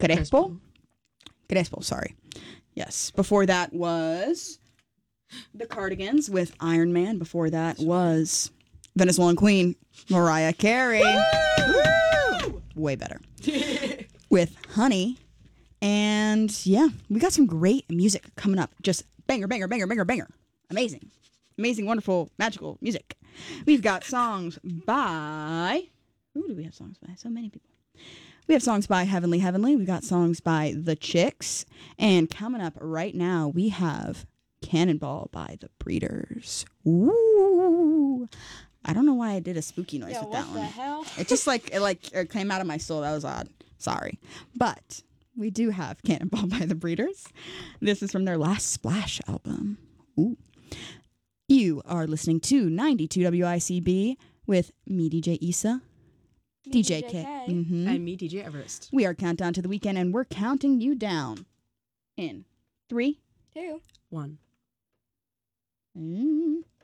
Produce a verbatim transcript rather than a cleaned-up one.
Crespo. Crespo, sorry. Yes. Before that was the Cardigans with Iron Man. Before that was Venezuelan Queen, Mariah Carey. Woo! Way better. With Honey. And yeah, we got some great music coming up. Just banger, banger, banger, banger, banger. Amazing. Amazing, wonderful, magical music. We've got songs by... Who do we have songs by? So many people. We have songs by Heavenly Heavenly. We got songs by The Chicks. And coming up right now, we have Cannonball by The Breeders. Ooh. I don't know why I did a spooky noise yeah, with that what one. the hell? It just like, it like it came out of my soul. That was odd. Sorry. But we do have Cannonball by The Breeders. This is from their last Splash album. Ooh. You are listening to ninety-two W I C B with me, D J Issa. Me, D J D J K. K. Mm-hmm. And me, D J Everest. We are countdown to the weekend, and we're counting you down in three, Two. One. mm,